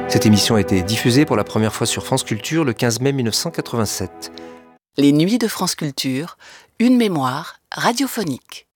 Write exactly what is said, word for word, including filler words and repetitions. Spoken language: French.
Cette émission a été diffusée pour la première fois sur France Culture le quinze mai mille neuf cent quatre-vingt-sept. Les Nuits de France Culture, une mémoire radiophonique.